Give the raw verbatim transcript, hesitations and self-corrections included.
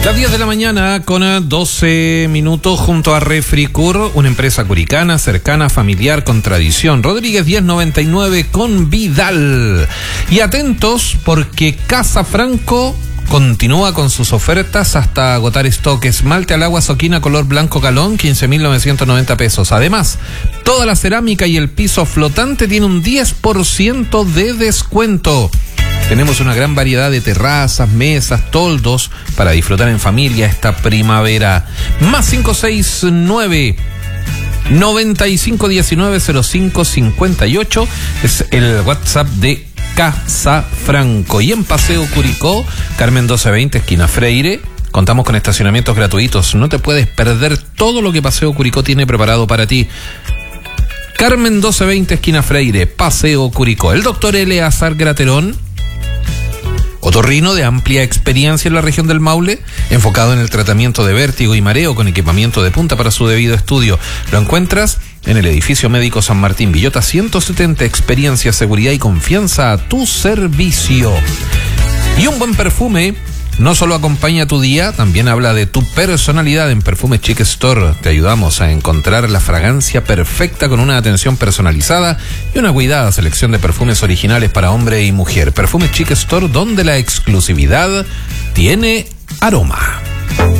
Las diez de la mañana con doce minutos junto a Refricur, una empresa curicana, cercana, familiar, con tradición. Rodríguez diez noventa y nueve con Vidal. Y atentos porque Casa Franco continúa con sus ofertas hasta agotar stock. Esmalte al agua Soquina color blanco galón, quince mil novecientos noventa pesos. Además, toda la cerámica y el piso flotante tiene un diez por ciento de descuento. Tenemos una gran variedad de terrazas, mesas, toldos para disfrutar en familia esta primavera. Más cinco seis nueve, noventa y cinco diecinueve, cero cinco cincuenta y ocho es el WhatsApp de Casa Franco. Y en Paseo Curicó, Carmen doce veinte, esquina Freire, contamos con estacionamientos gratuitos. No te puedes perder todo lo que Paseo Curicó tiene preparado para ti. Carmen doce veinte, esquina Freire, Paseo Curicó. El doctor Eleazar Graterón, otorrino de amplia experiencia en la región del Maule, enfocado en el tratamiento de vértigo y mareo con equipamiento de punta para su debido estudio. Lo encuentras en el edificio médico San Martín Villota ciento setenta, experiencia, seguridad y confianza a tu servicio. Y un buen perfume no solo acompaña tu día, también habla de tu personalidad. En Perfumes Chic Store te ayudamos a encontrar la fragancia perfecta con una atención personalizada y una cuidada selección de perfumes originales para hombre y mujer. Perfumes Chic Store, donde la exclusividad tiene aroma.